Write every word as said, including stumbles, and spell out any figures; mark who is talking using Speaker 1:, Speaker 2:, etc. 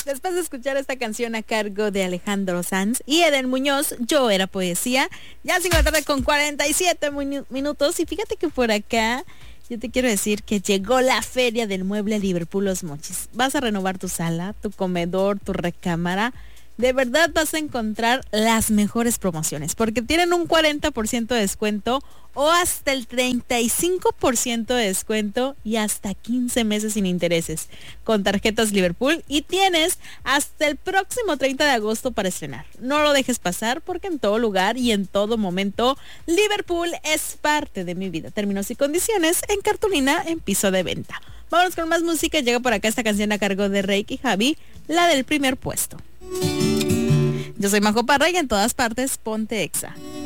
Speaker 1: Después de escuchar esta canción a cargo de Alejandro Sanz y Eden Muñoz, Yo Era Poesía, ya cinco de la tarde con cuarenta y siete minutos. Y fíjate que por acá yo te quiero decir que llegó la feria del mueble a Liverpool Los Mochis. Vas a renovar tu sala, tu comedor, tu recámara. De verdad vas a encontrar las mejores promociones porque tienen un cuarenta por ciento de descuento o hasta el treinta y cinco por ciento de descuento y hasta quince meses sin intereses con tarjetas Liverpool y tienes hasta el próximo treinta de agosto para estrenar. No lo dejes pasar porque en todo lugar y en todo momento Liverpool es parte de mi vida. Términos y condiciones en cartulina en piso de venta. Vámonos con más música. Llega por acá esta canción a cargo de Reiki Javi, la del primer puesto. Yo soy Majo Parra y en todas partes ponte Exa.